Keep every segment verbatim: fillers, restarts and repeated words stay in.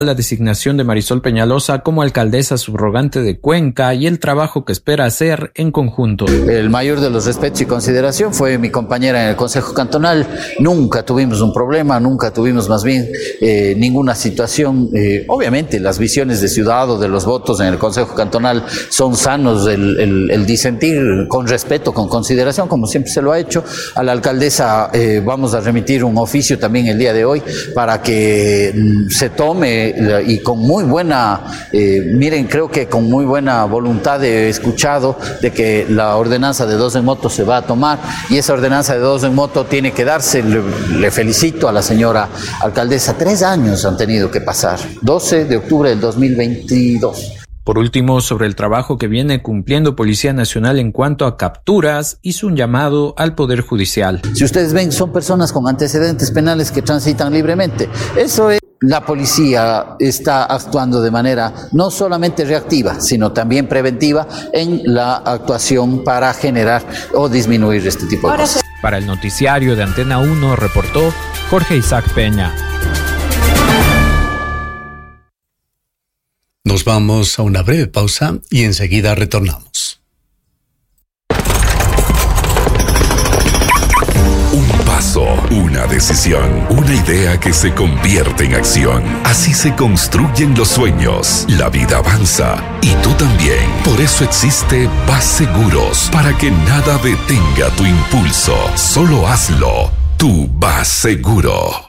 la designación de Marisol Peñalosa como alcaldesa subrogante de Cuenca y el trabajo que espera hacer en conjunto. El mayor de los respetos y consideración fue mi compañera en el Consejo Cantonal. Nunca tuvimos un problema, nunca tuvimos más bien eh, ninguna situación. Eh, obviamente las visiones de ciudad o de los votos en el Consejo Cantonal son sanos, el, el, el disentir con respeto, con consideración, como siempre se lo ha hecho. A la alcaldesa eh, vamos a remitir un oficio también el día de hoy para que mm, se tome y con muy buena, eh, miren, creo que con muy buena voluntad he escuchado de que la ordenanza de dos en moto se va a tomar y esa ordenanza de dos en moto tiene que darse. Le, le felicito a la señora alcaldesa, tres años han tenido que pasar, doce de octubre del dos mil veintidós. Por último, sobre el trabajo que viene cumpliendo Policía Nacional en cuanto a capturas, hizo un llamado al Poder Judicial. Si ustedes ven, son personas con antecedentes penales que transitan libremente. Eso es. La policía está actuando de manera no solamente reactiva, sino también preventiva en la actuación para generar o disminuir este tipo de cosas. Para el noticiario de Antena uno reportó Jorge Isaac Peña. Nos vamos a una breve pausa y enseguida retornamos. Un paso, una decisión, una idea que se convierte en acción. Así se construyen los sueños. La vida avanza y tú también. Por eso existe Vas Seguros, para que nada detenga tu impulso. Solo hazlo. Tú vas seguro.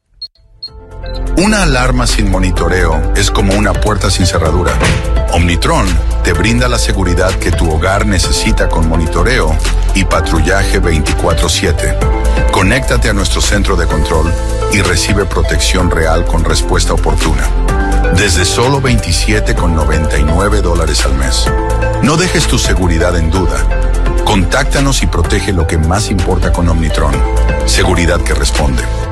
Una alarma sin monitoreo es como una puerta sin cerradura. Omnitron te brinda la seguridad que tu hogar necesita con monitoreo y patrullaje veinticuatro siete. Conéctate a nuestro centro de control y recibe protección real con respuesta oportuna. Desde solo veintisiete con noventa y nueve dólares al mes. No dejes tu seguridad en duda. Contáctanos y protege lo que más importa con Omnitron. Seguridad que responde.